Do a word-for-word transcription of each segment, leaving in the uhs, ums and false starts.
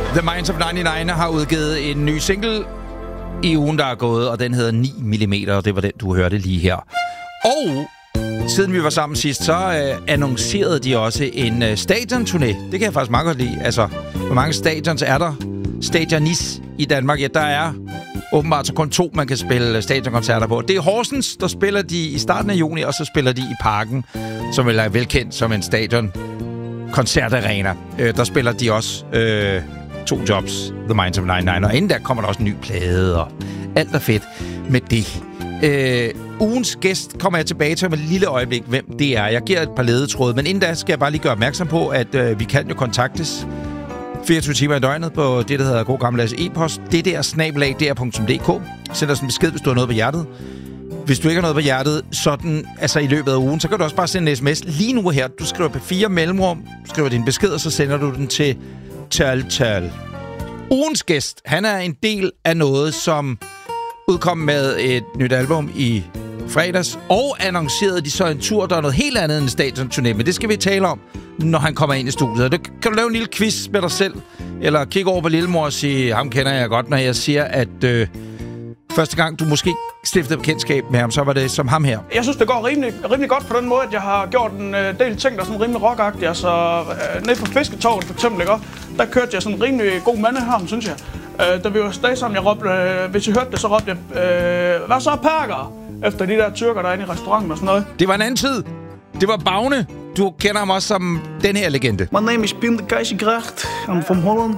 The Minds of nioghalvfems har udgivet en ny single i ugen, der er gået, og den hedder ni millimeter, og det var den, du hørte lige her. Og siden vi var sammen sidst, så øh, annoncerede de også en øh, stadionturné. Det kan jeg faktisk meget godt lide. Altså, hvor mange stadions er der? Stadionis i Danmark. Ja, der er åbenbart så kun to, man kan spille stadionkoncerter på. Det er Horsens, der spiller de i starten af juni, og så spiller de i Parken, som er velkendt som en stadion-koncertarena. Øh, der spiller de også øh, to jobs, The Minds of nioghalvfems, og inden der kommer der også en ny plade, og alt er fedt med det. Øh, ugens gæst kommer jeg tilbage til om et lille øjeblik, hvem det er. Jeg giver et par ledetråde, men inden da skal jeg bare lige gøre opmærksom på, at øh, vi kan jo kontaktes fireogtyve timer i døgnet på det, der hedder god gammeldags e-post. Det der snabel-a d r punktum d k. Send os en besked, hvis du har noget på hjertet. Hvis du ikke har noget på hjertet, sådan, altså i løbet af ugen, så kan du også bare sende en sms lige nu her. Du skriver P fire mellemrum, skriver din besked, og så sender du den til tal-tal. Ugens gæst, han er en del af noget, som udkom med et nyt album i fredags, og annoncerede de så en tur, der er noget helt andet end en stadionturné, men det skal vi tale om, når han kommer ind i studiet. Det kan du lave en lille quiz med dig selv, eller kigge over på lillemor og sige, ham kender jeg godt, når jeg siger, at øh, første gang du måske stiftede bekendtskab med ham, så var det som ham her. Jeg synes, det går rimelig, rimelig godt på den måde, at jeg har gjort en øh, del ting, der er sådan rimelig rockagtige. Altså, øh, nede på Fisketorvet for eksempel, ikke? Der kørte jeg sådan en rimelig god mandeharm, synes jeg. Øh, da vi var stadig sammen, jeg råbte, øh, hvis I hørte det, så råbte jeg, øh, hvad så perker? Efter de der tyrker, der er inde i restauranten og sådan noget. Det var en anden tid. Det var Bagne. Du kender ham også som den her legende. My name is Pim de Keizersgracht. I'm from Holland.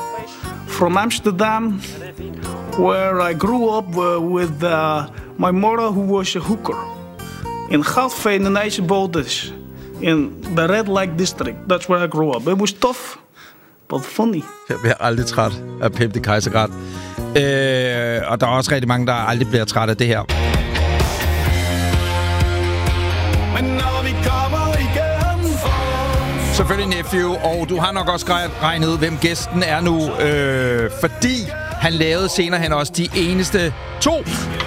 From Amsterdam, where I grew up uh, with uh, my mother, who was a hooker. In Goudveen and Eisenbodes, in the Red Light District. That's where I grew up. It was tough, but funny. Jeg bliver aldrig træt af Pim de Keizersgracht. Øh, og der er også rigtig mange, der aldrig bliver træt af det her. Men når vi kommer igen for... Selvfølgelig Nephew, og du har nok også regnet ud, hvem gæsten er nu, øh, fordi han lavede senere hen også de eneste to